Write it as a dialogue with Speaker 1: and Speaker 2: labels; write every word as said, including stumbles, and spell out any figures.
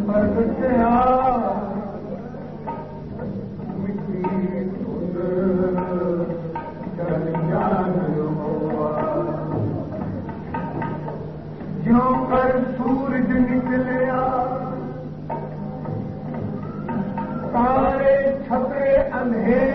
Speaker 1: परगटिया मिठी धुंध जल हुआ ज्यों कर सूरज निकलिया तारे छपे अंधेरे